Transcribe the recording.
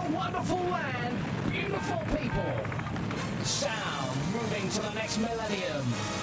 wonderful land, beautiful people. Sound moving to the next millennium.